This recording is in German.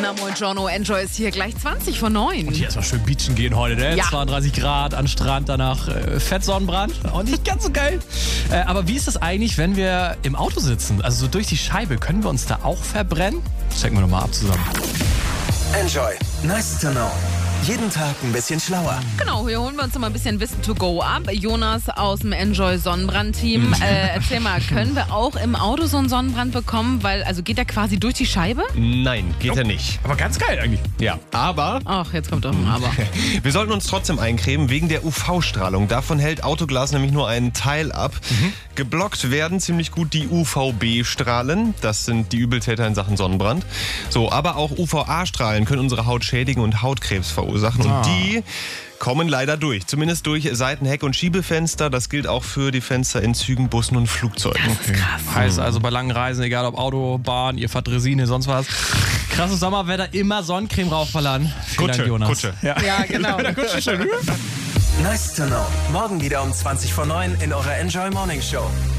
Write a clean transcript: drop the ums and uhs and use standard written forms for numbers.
Na moin, Jono, Enjoy ist hier gleich 20 vor 9. Und hier erstmal schön beachen gehen heute, ne? Ja. 32 Grad an Strand, danach Fettsonnenbrand. Auch nicht ganz so geil. Aber wie ist das eigentlich, wenn wir im Auto sitzen? Also so durch die Scheibe, können wir uns da auch verbrennen? Checken wir nochmal ab zusammen. Enjoy. Nice to know. Jeden Tag ein bisschen schlauer. Genau, hier holen wir uns noch mal ein bisschen Wissen to go ab. Jonas aus dem Enjoy Sonnenbrand-Team. Erzähl mal, können wir auch im Auto so einen Sonnenbrand bekommen? Weil, also geht der quasi durch die Scheibe? Nein, geht er nicht. Aber ganz geil eigentlich. Ja, aber Ach, jetzt kommt doch ein Aber. wir sollten uns trotzdem eincremen wegen der UV-Strahlung. Davon hält Autoglas nämlich nur einen Teil ab. Geblockt werden ziemlich gut die UVB-Strahlen. Das sind die Übeltäter in Sachen Sonnenbrand. So, aber auch UVA-Strahlen können unsere Haut schädigen und Hautkrebs verursachen. Und die kommen leider durch. Zumindest durch Seitenheck- und Schiebefenster. Das gilt auch für die Fenster in Zügen, Bussen und Flugzeugen. Das ist krass. Heißt also bei langen Reisen, egal ob Auto, Bahn, ihr fahrt Resine, sonst was. Krasses Sommerwetter, immer Sonnencreme raufballern. Vielen Dank, Jonas. Kutsche. Ja, genau. Nice to know. Morgen wieder um 20 vor 9 in eurer Enjoy Morning Show.